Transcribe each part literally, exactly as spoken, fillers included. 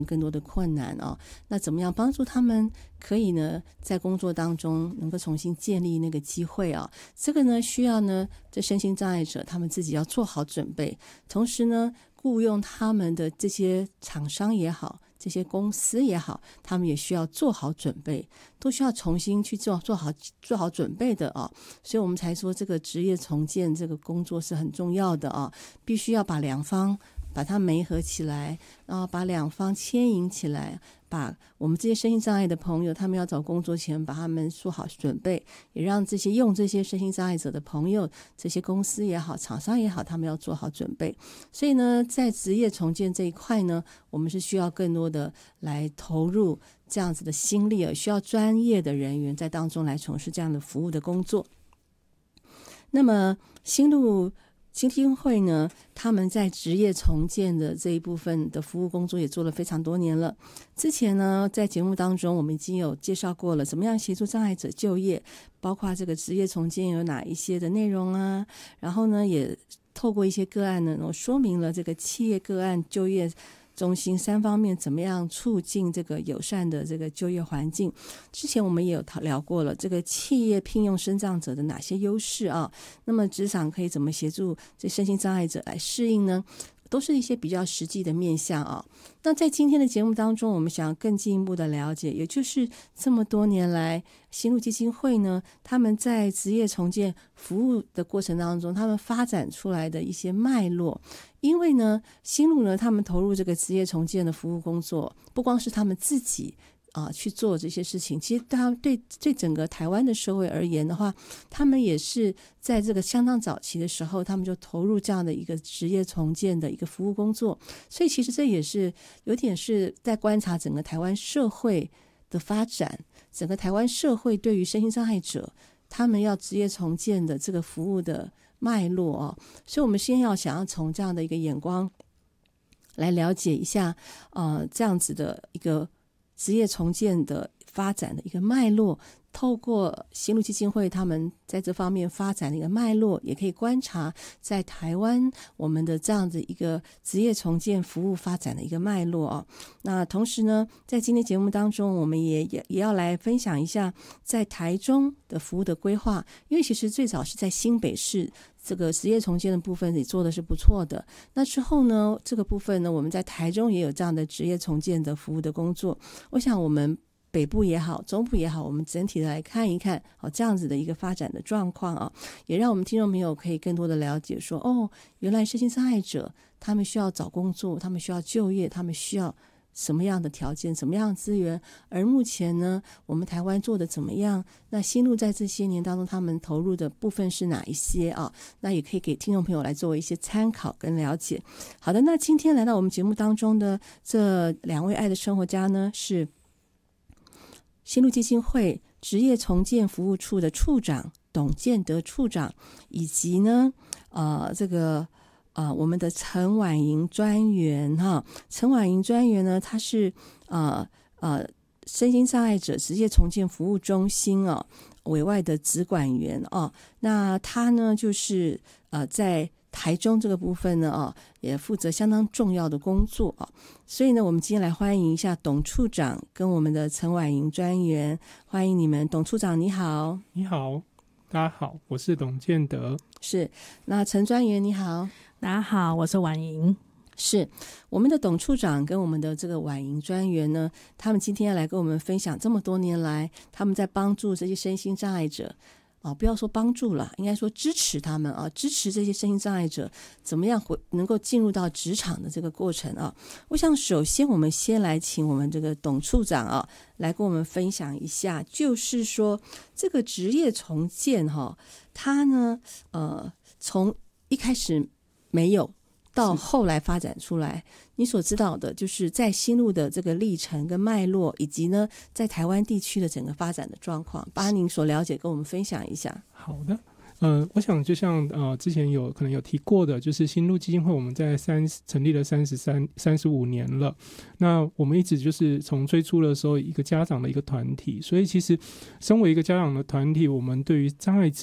更多的困难哦。那怎么样帮助他们可以呢在工作当中能够重新建立那个机会啊？这个呢需要呢这身心障碍者他们自己要做好准备，同时呢雇用他们的这些厂商也好，这些公司也好，他们也需要做好准备，都需要重新去做做好做好准备的啊。所以我们才说这个职业重建这个工作是很重要的啊，必须要把两方把它媒合起来，然后把两方牵引起来，把我们这些身心障碍的朋友，他们要找工作前把他们做好准备，也让这些用这些身心障碍者的朋友，这些公司也好，厂商也好，他们要做好准备。所以呢，在职业重建这一块呢，我们是需要更多的来投入这样子的心力，需要专业的人员在当中来从事这样的服务的工作。那么新路基金会呢，他们在职业重建的这一部分的服务工作也做了非常多年了。之前呢，在节目当中我们已经有介绍过了，怎么样协助障碍者就业，包括这个职业重建有哪一些的内容啊，然后呢，也透过一些个案呢，我说明了这个企业个案就业中心三方面怎么样促进这个友善的这个就业环境。之前我们也有聊过了，这个企业聘用身障者的哪些优势啊？那么职场可以怎么协助这身心障碍者来适应呢？都是一些比较实际的面向啊。那在今天的节目当中，我们想更进一步的了解，也就是这么多年来新路基金会呢，他们在职业重建服务的过程当中，他们发展出来的一些脉络。因为呢，新路呢，他们投入这个职业重建的服务工作，不光是他们自己啊、呃、去做这些事情，其实他们对对整个台湾的社会而言的话，他们也是在这个相当早期的时候，他们就投入这样的一个职业重建的一个服务工作。所以其实这也是有点是在观察整个台湾社会的发展，整个台湾社会对于身心障碍者他们要职业重建的这个服务的脉络哦。所以我们先要想要从这样的一个眼光来了解一下呃，这样子的一个职业重建的发展的一个脉络，透过新路基金会他们在这方面发展的一个脉络，也可以观察在台湾我们的这样子一个职业重建服务发展的一个脉络哦。那同时呢，在今天节目当中，我们也也也要来分享一下在台中的服务的规划，因为其实最早是在新北市这个职业重建的部分也做的是不错的。那之后呢，这个部分呢，我们在台中也有这样的职业重建的服务的工作。我想我们北部也好，中部也好，我们整体的来看一看哦，这样子的一个发展的状况啊，也让我们听众朋友可以更多的了解说，哦，原来身心障碍者他们需要找工作，他们需要就业，他们需要什么样的条件，什么样的资源，而目前呢，我们台湾做的怎么样？那新路在这些年当中，他们投入的部分是哪一些啊？那也可以给听众朋友来做一些参考跟了解。好的，那今天来到我们节目当中的这两位爱的生活家呢，是新路基金会职业重建服务处的处长董建德处长，以及呢，呃，这个呃我们的陈婉莹专员哈，陈婉莹专员呢，他是呃呃身心障碍者职业重建服务中心哦委外的职管员哦，那他呢就是呃在台中这个部分呢，哦，也负责相当重要的工作啊，所以呢，我们今天来欢迎一下董处长跟我们的陈婉莹专员，欢迎你们，董处长你好。 你好，大家好，我是董建德。 是，那陈专员你好。 大家好，我是婉莹。 是，我们的董处长跟我们的这个婉莹专员呢，他们今天要来跟我们分享这么多年来他们在帮助这些身心障碍者。哦，不要说帮助了，应该说支持他们啊，支持这些身心障碍者怎么样回能够进入到职场的这个过程啊。我想首先我们先来请我们这个董处长啊，来跟我们分享一下，就是说这个职业重建哈、啊，它呢呃从一开始没有到后来发展出来，你所知道的就是在新路的这个历程跟脉络，以及呢在台湾地区的整个发展的状况，把您所了解跟我们分享一下。 好的，呃，我想就像呃之前有可能有提过的，就是新路基金会我们在三成立了三十三三十五年了，那我们一直就是从最初的时候一个家长的一个团体，所以其实身为一个家长的团体，我们对于障碍者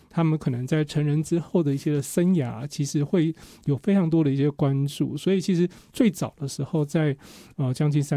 他们可能在成人之后的一些的生涯，其实会有非常多的一些关注。所以其实最早的时候在，呃将近三